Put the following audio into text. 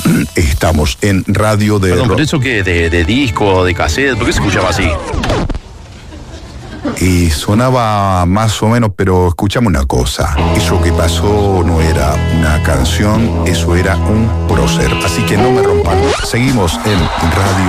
Estamos en radio de... Perdón, ¿pero eso qué? ¿De disco, de cassette? ¿Por qué se escuchaba así? Y sonaba más o menos, pero escuchame una cosa. Eso que pasó no era una canción, eso era un prócer. Así que no me rompan. Seguimos en radio.